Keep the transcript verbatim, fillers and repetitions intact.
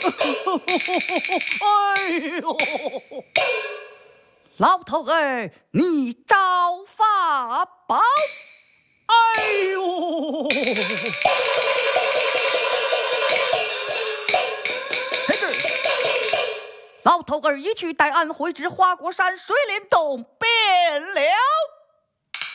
哎呦！ 老头儿，你找法宝！ 哎呦！ 这个老头儿一去带俺回至花果山水帘洞，变了。